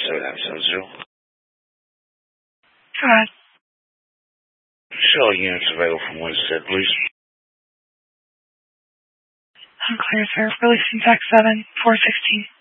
7970. Go ahead. Show all units available from Winstead, please. Unclear, sir. Releasing TAC 7, 416.